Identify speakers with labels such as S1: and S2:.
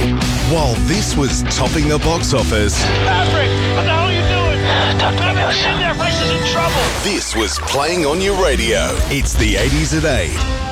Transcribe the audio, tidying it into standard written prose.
S1: While this was topping the box office,
S2: Patrick, what the hell are you doing?
S3: Talk to me,
S2: In there, place is in trouble.
S1: this was playing on your radio. It's the 80s at 8.